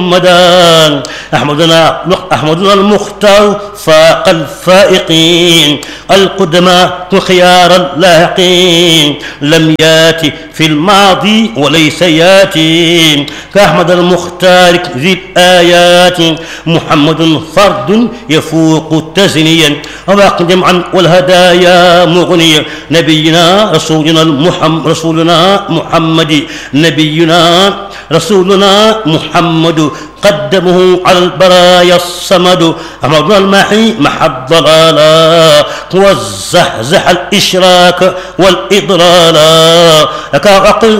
محمدا أحمدنا المختار فاق الفائقين القدماء خيار اللاحقين لم ياتي في الماضي وليس ياتي كأحمد المختار ذي الآيات محمد فرد يفوق تزنيا وباق جمعا والهدايا مغنيا نبينا رسولنا محمد نبينا رسولنا محمد قدمه على البرايا الصمد أمرنا المحي مع الضلالا والزحزح الإشراك والإضلالا لك أقل